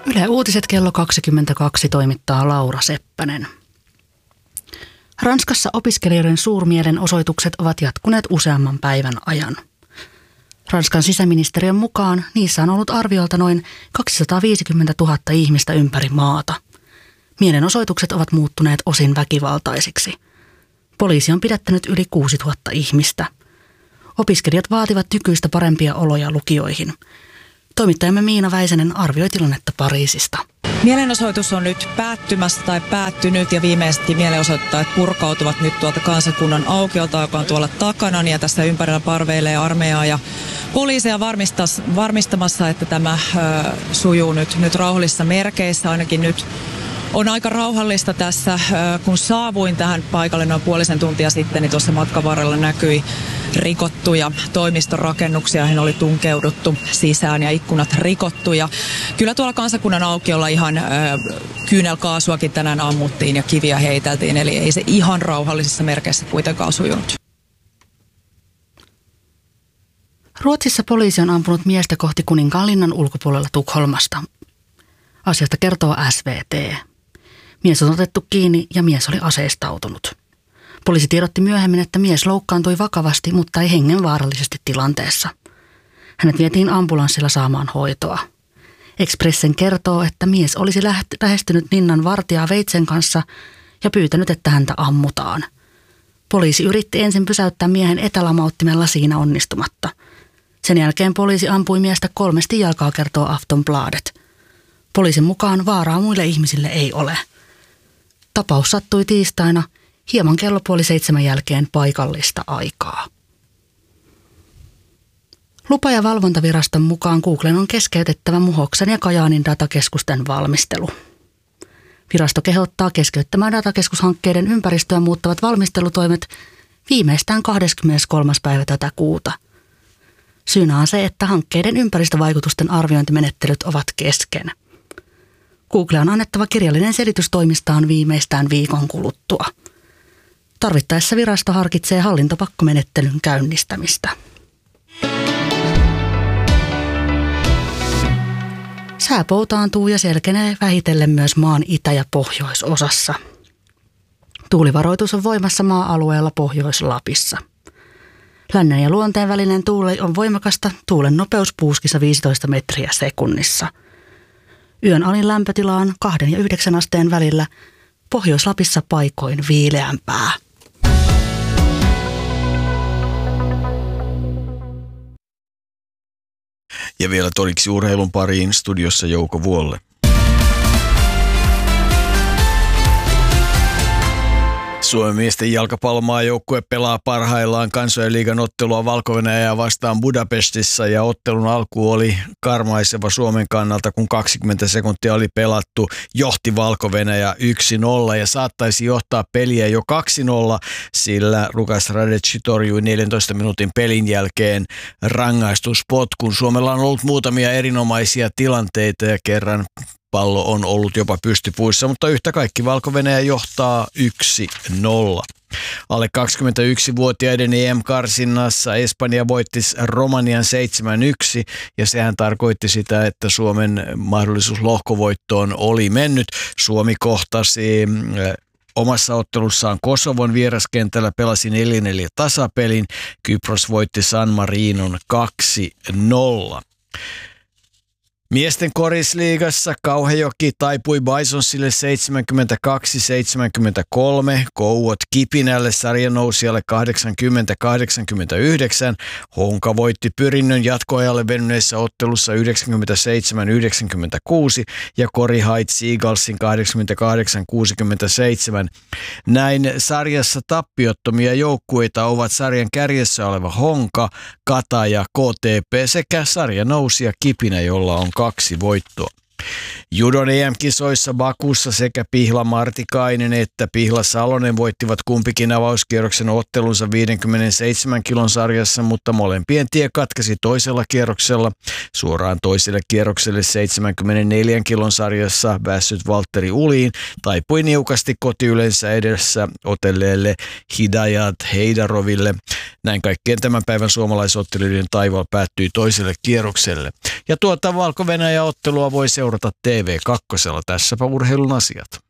Yle Uutiset kello 22 toimittaa Laura Seppänen. Ranskassa opiskelijoiden suurmielenosoitukset ovat jatkuneet useamman päivän ajan. Ranskan sisäministeriön mukaan niissä on ollut arviolta noin 250 000 ihmistä ympäri maata. Mielenosoitukset ovat muuttuneet osin väkivaltaisiksi. Poliisi on pidättänyt yli 6 000 ihmistä. Opiskelijat vaativat nykyistä parempia oloja lukioihin. Toimittajamme Miina Väisänen arvioi tilannetta Pariisista. Mielenosoitus on nyt päättymässä tai päättynyt ja viimeisetkin mielenosoittajat purkautuvat nyt tuolta Kansakunnan aukiolta, joka on tuolla takana. Ja tässä ympärillä parveilee armeijaa ja poliiseja varmistamassa, että tämä sujuu nyt rauhallisissa merkeissä. Ainakin nyt on aika rauhallista tässä. Kun saavuin tähän paikalle noin puolisen tuntia sitten, niin tuossa matkan varrella näkyi rikottuja toimistorakennuksia, joihin oli tunkeuduttu sisään ja ikkunat rikottu. Ja kyllä tuolla Kansakunnan aukiolla ihan kyynelkaasuakin tänään ammuttiin ja kiviä heiteltiin, eli ei se ihan rauhallisissa merkeissä kuitenkaan sujunut. Ruotsissa poliisi on ampunut miestä kohti Kuninkaanlinnan ulkopuolella Tukholmasta. Asiasta kertoo SVT. Mies on otettu kiinni ja mies oli aseistautunut. Poliisi tiedotti myöhemmin, että mies loukkaantui vakavasti, mutta ei hengenvaarallisesti tilanteessa. Hänet vietiin ambulanssilla saamaan hoitoa. Expressen kertoo, että mies olisi lähestynyt Ninnan vartijaa veitsen kanssa ja pyytänyt, että häntä ammutaan. Poliisi yritti ensin pysäyttää miehen etälamauttimella siinä onnistumatta. Sen jälkeen poliisi ampui miestä 3 jalkaa, kertoo Aftonbladet. Poliisin mukaan vaaraa muille ihmisille ei ole. Tapaus sattui tiistaina hieman kello 6:30 jälkeen paikallista aikaa. Lupa- ja valvontaviraston mukaan Googlen on keskeytettävä Muhoksen ja Kajaanin datakeskusten valmistelu. Virasto kehottaa keskeyttämään datakeskushankkeiden ympäristöä muuttavat valmistelutoimet viimeistään 23. päivä tätä kuuta. Syynä on se, että hankkeiden ympäristövaikutusten arviointimenettelyt ovat kesken. Google on annettava kirjallinen selitys toimistaan viimeistään viikon kuluttua. Tarvittaessa virasto harkitsee hallintopakkomenettelyn käynnistämistä. Sää poutaantuu ja selkenee vähitellen myös maan itä- ja pohjoisosassa. Tuulivaroitus on voimassa maa-alueella Pohjois-Lapissa. Lännen ja luonteen välinen tuuli on voimakasta, tuulen nopeus puuskissa 15 metriä sekunnissa. Yön alin lämpötila on 2 ja 9 asteen välillä, Pohjois-Lapissa paikoin viileämpää. Ja vielä todiksi urheilun pariin studiossa Jouko Vuolle. Suomen miesten jalkapallomaajoukkue pelaa parhaillaan Kansainliigan ottelua Valko-Venäjää vastaan Budapestissa ja ottelun alku oli karmaiseva Suomen kannalta, kun 20 sekuntia oli pelattu. Johti Valko-Venäjä 1-0 ja saattaisi johtaa peliä jo 2-0, sillä Lukas Radetski torjui 14 minuutin pelin jälkeen rangaistuspotkun. Suomella on ollut muutamia erinomaisia tilanteita ja kerran pallo on ollut jopa pystypuissa, mutta yhtä kaikki Valko-Venäjä johtaa 1-0. Alle 21-vuotiaiden EM-karsinnassa Espanja voitti Romanian 7-1 ja sehän tarkoitti sitä, että Suomen mahdollisuus lohkovoittoon oli mennyt. Suomi kohtasi omassa ottelussaan Kosovon vieraskentällä, pelasi 4-4 tasapelin. Kypros voitti San Marinon 2-0. Miesten korisliigassa Kauhajoki taipui Bisonsille 72-73, Kouot Kipinälle sarjanousijalle 80-89, Honka voitti Pyrinnön jatkoajalle venyneessä ottelussa 97-96 ja Kori Heights Eaglesin 88-67. Näin sarjassa tappiottomia joukkueita ovat sarjan kärjessä oleva Honka, Kata ja KTP sekä sarjanousija Kipinä, jolla on 2 voittoa. Judon EM-kisoissa Bakussa sekä Pihla Martikainen että Pihla Salonen voittivat kumpikin avauskierroksen ottelunsa 57 kilon sarjassa, mutta molempien tie katkesi toisella kierroksella. Suoraan toiselle kierrokselle 74 kilon sarjassa päässyt Valtteri Uliin taipui niukasti kotiyleensä edessä otelleelle Hidayat Heidaroville. Näin kaikkien tämän päivän suomalaisottelijoiden taivaalla päättyi toiselle kierrokselle. Ja tuota Valko-Venäjä-ottelua voi seurata TV2. Tässäpä urheilun asiat.